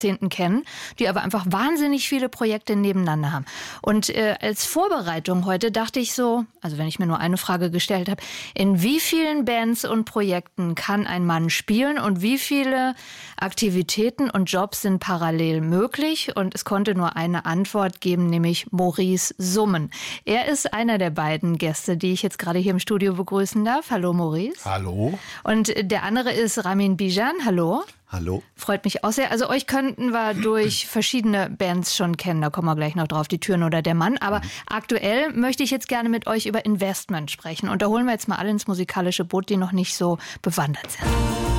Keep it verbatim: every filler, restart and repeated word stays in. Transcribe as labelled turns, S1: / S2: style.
S1: kennen, die aber einfach wahnsinnig viele Projekte nebeneinander haben. Und äh, als Vorbereitung heute dachte ich so, also wenn ich mir nur eine Frage gestellt habe, in wie vielen Bands und Projekten kann ein Mann spielen und wie viele Aktivitäten und Jobs sind parallel möglich? Und es konnte nur eine Antwort geben, nämlich Maurice Summen. Er ist einer der beiden Gäste, die ich jetzt gerade hier im Studio begrüßen darf. Hallo Maurice.
S2: Hallo.
S1: Und der andere ist Ramin Bijan. Hallo.
S2: Hallo.
S1: Freut mich auch sehr. Also euch könnten wir durch verschiedene Bands schon kennen, da kommen wir gleich noch drauf, die Türen oder der Mann. Aber mhm. aktuell möchte ich jetzt gerne mit euch über Investment sprechen. Und da holen wir jetzt mal alle ins musikalische Boot, die noch nicht so bewandert sind.